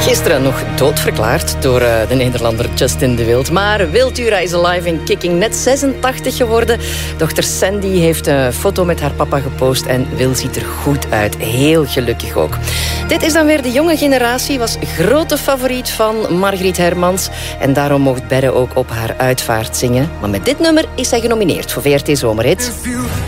Gisteren nog doodverklaard door de Nederlander Justin de Wild. Maar Wiltura is alive en kicking, net 86 geworden. Dochter Sandy heeft een foto met haar papa gepost en Wil ziet er goed uit. Heel gelukkig ook. Dit is dan weer de jonge generatie, was grote favoriet van Margriet Hermans. En daarom mocht Berre ook op haar uitvaart zingen. Maar met dit nummer is zij genomineerd voor VRT Zomerhits.